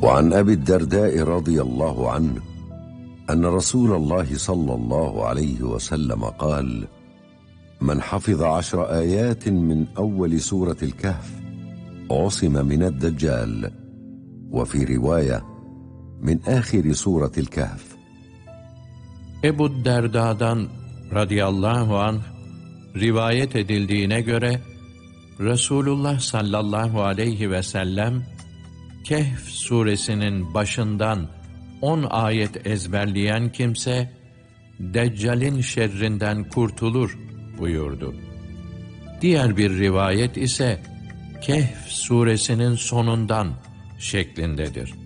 وعن أبي الدرداء رضي الله عنه أن رسول الله صلى الله عليه وسلم قال: من حفظ 10 آيات من أول سورة الكهف عصم من الدجال، وفي رواية من آخر سورة الكهف. Ebu Derda'dan radıyallahu anh rivayet edildiğine göre Resulullah sallallahu aleyhi ve sellem Kehf suresinin başından 10 ayet ezberleyen kimse Deccal'in şerrinden kurtulur buyurdu. Diğer bir rivayet ise Kehf suresinin sonundan şeklindedir.